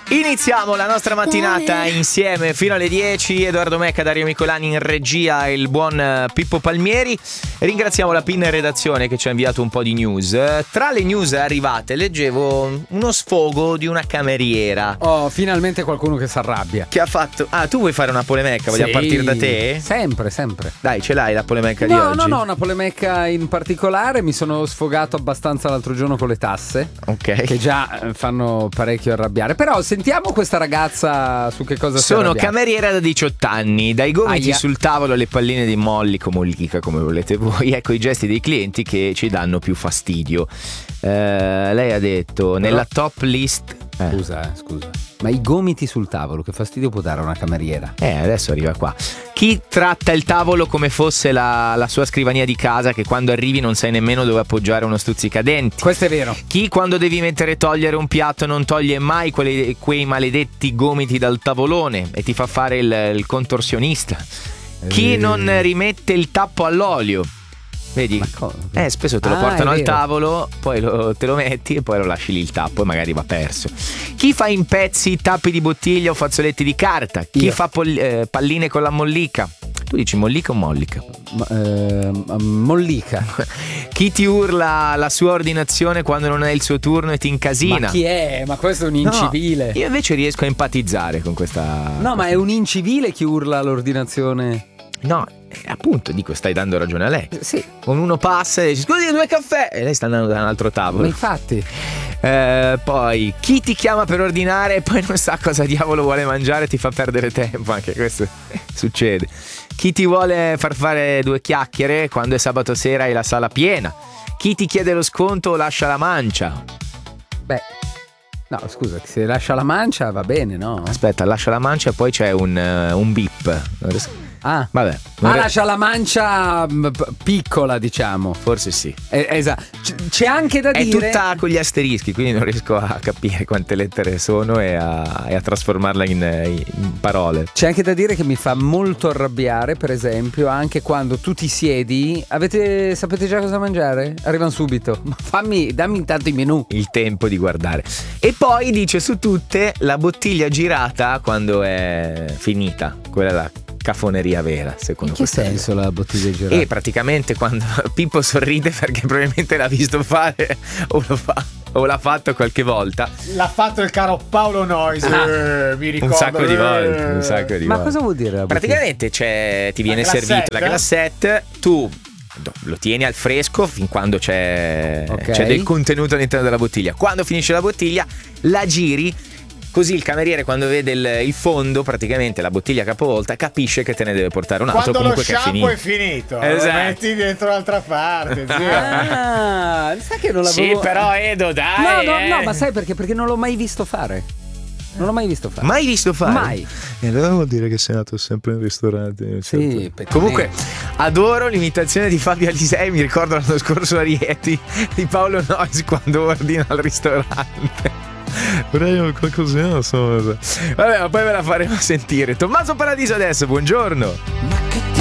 Iniziamo la nostra mattinata insieme fino alle 10. Edoardo Mecca, Dario Micolani in regia e il buon Pippo Palmieri. Ringraziamo la PIN redazione che ci ha inviato un po' di news. Tra le news arrivate leggevo uno sfogo di una cameriera. Oh, finalmente qualcuno che si arrabbia. Che ha fatto... Ah, tu vuoi fare una polemecca? Vogliamo partire da te? Sempre. Dai, ce l'hai la polemecca di oggi? No, una polemecca in particolare. Mi sono sfogato abbastanza l'altro giorno con le tasse. Ok. Che già fanno parecchio arrabbiare. Però sentiamo questa ragazza su che cosa si Sono arrabbiata. cameriera da 18 anni, dai gomiti sul tavolo, le palline di mollica, come volete voi. Ecco i gesti dei clienti che ci danno più fastidio. Lei ha detto nella top list. Scusa. Ma i gomiti sul tavolo, che fastidio può dare a una cameriera? Adesso arriva qua. Chi tratta il tavolo come fosse la sua scrivania di casa, che quando arrivi non sai nemmeno dove appoggiare uno stuzzicadenti. Questo è vero. Chi quando devi mettere e togliere un piatto non toglie mai quei maledetti gomiti dal tavolone e ti fa fare il contorsionista. Chi non rimette il tappo all'olio. Vedi? Spesso te lo portano al tavolo, poi te lo metti e poi lo lasci lì il tappo e magari va perso. Chi fa in pezzi tappi di bottiglia o fazzoletti di carta? Chi fa palline con la mollica? Tu dici mollica o mollica? Mollica. Chi ti urla la sua ordinazione quando non è il suo turno e ti incasina? Ma chi è? Ma questo è un incivile. Io invece riesco a empatizzare con questa... No, ma è un incivile chi urla l'ordinazione. No, appunto, dico, stai dando ragione a lei. Sì. Uno passa e dice scusi, 2 caffè, e lei sta andando da un altro tavolo. Ma infatti. Poi chi ti chiama per ordinare e poi non sa cosa diavolo vuole mangiare, ti fa perdere tempo. Anche questo succede. Chi ti vuole far fare 2 chiacchiere quando è sabato sera e la sala piena. Chi ti chiede lo sconto o lascia la mancia. Beh, no, scusa, se lascia la mancia va bene, no? Aspetta, lascia la mancia e poi c'è un bip. Vabbè. Lascia la mancia piccola, diciamo. Forse sì. Esatto. C'è anche da dire. È tutta con gli asterischi, quindi non riesco a capire quante lettere sono e a trasformarla in parole. C'è anche da dire che mi fa molto arrabbiare, per esempio, anche quando tu ti siedi. Sapete già cosa mangiare? Arrivano subito. Ma dammi intanto i menù. Il tempo di guardare. E poi dice su tutte la bottiglia girata quando è finita. Quella è la cafoneria vera, secondo me. In che senso la bottiglia girata? E praticamente quando Pippo sorride perché probabilmente l'ha visto fare o l'ha fatto qualche volta. L'ha fatto il caro Paolo Noise, mi ricordo. Un sacco di volte. Ma cosa vuol dire la bottiglia? Praticamente ti viene servito la glassette, tu lo tieni al fresco fin quando c'è del contenuto all'interno della bottiglia. Quando finisce la bottiglia la giri, così il cameriere quando vede il fondo, praticamente la bottiglia capovolta, capisce che te ne deve portare un altro. Quando comunque lo shampoo è finito, esatto. Lo metti dentro l'altra parte, zio. Sai che non l'avevo... Sì, però Edo, dai. No, ma sai perché? Perché non l'ho mai visto fare. Mai visto fare? Mai. E allora vuol dire che sei andato sempre in ristorante. Sì, comunque adoro l'imitazione di Fabio Alisei. Mi ricordo l'anno scorso a Rieti di Paolo Noyes quando ordina al ristorante. Vorrei qualcosina, insomma. Vabbè, ma poi ve la faremo sentire. Tommaso Paradiso adesso, buongiorno.